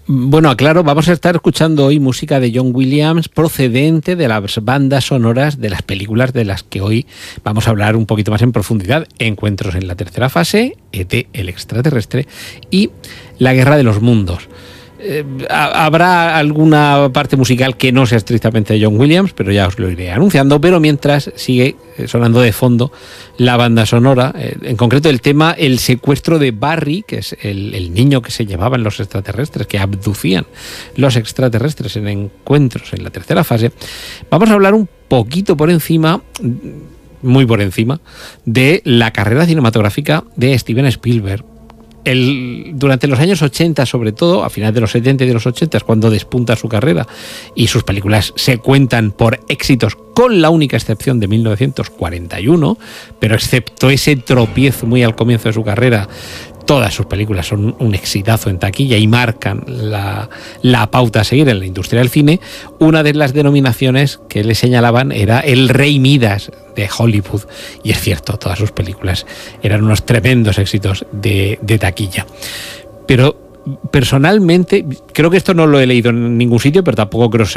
Bueno, aclaro, vamos a estar escuchando hoy música de John Williams procedente de las bandas sonoras de las películas de las que hoy vamos a hablar un poquito más en profundidad. Encuentros en la tercera fase, E.T. el extraterrestre y La guerra de los mundos. Habrá alguna parte musical que no sea estrictamente de John Williams, pero ya os lo iré anunciando. Pero mientras sigue sonando de fondo la banda sonora, en concreto el tema El secuestro de Barry, que es el niño que se llevaban los extraterrestres, que abducían los extraterrestres en Encuentros en la tercera fase. Vamos a hablar un poquito por encima, muy por encima, de la carrera cinematográfica de Steven Spielberg. Durante los años 80, sobre todo, a finales de los 70 y de los 80, es cuando despunta su carrera y sus películas se cuentan por éxitos, con la única excepción de 1941, pero excepto ese tropiezo muy al comienzo de su carrera, todas sus películas son un exitazo en taquilla y marcan la pauta a seguir en la industria del cine. Una de las denominaciones que le señalaban era el Rey Midas de Hollywood, y es cierto, todas sus películas eran unos tremendos éxitos de taquilla. Pero personalmente, creo que esto no lo he leído en ningún sitio, pero tampoco creo